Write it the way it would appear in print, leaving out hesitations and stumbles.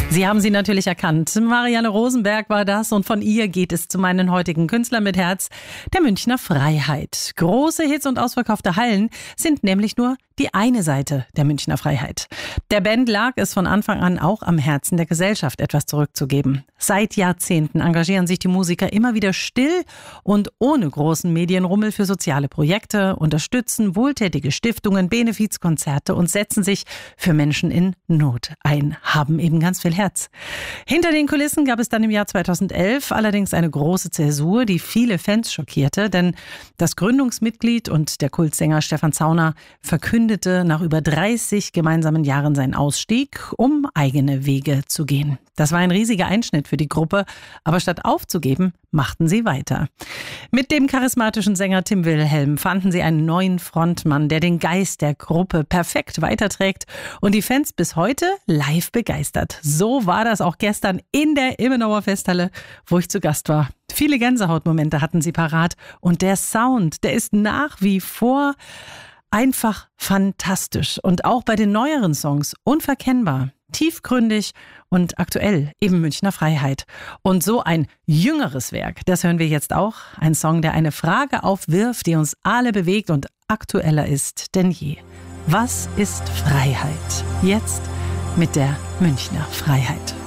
Sie haben sie natürlich erkannt. Marianne Rosenberg war das und von ihr geht es zu meinen heutigen Künstlern mit Herz, der Münchner Freiheit. Große Hits und ausverkaufte Hallen sind nämlich nur die eine Seite der Münchner Freiheit. Der Band lag es von Anfang an auch am Herzen der Gesellschaft, etwas zurückzugeben. Seit Jahrzehnten engagieren sich die Musiker immer wieder still und ohne großen Medienrummel für soziale Projekte, unterstützen wohltätige Stiftungen, Benefizkonzerte und setzen sich für Menschen in Not ein, haben eben ganz viel Herz. Hinter den Kulissen gab es dann im Jahr 2011 allerdings eine große Zäsur, die viele Fans schockierte, denn das Gründungsmitglied und der Kultsänger Stefan Zauner verkündete nach über 30 gemeinsamen Jahren seinen Ausstieg, um eigene Wege zu gehen. Das war ein riesiger Einschnitt für die Gruppe, aber statt aufzugeben, machten sie weiter. Mit dem charismatischen Sänger Tim Wilhelm fanden sie einen neuen Frontmann, der den Geist der Gruppe perfekt weiterträgt und die Fans bis heute live begeistert. So war das auch gestern in der Immenauer Festhalle, wo ich zu Gast war. Viele Gänsehautmomente hatten sie parat und der Sound, der ist nach wie vor einfach fantastisch und auch bei den neueren Songs unverkennbar, tiefgründig und aktuell eben Münchner Freiheit. Und so ein jüngeres Werk, das hören wir jetzt auch. Ein Song, der eine Frage aufwirft, die uns alle bewegt und aktueller ist denn je. Was ist Freiheit? Jetzt mit der Münchner Freiheit.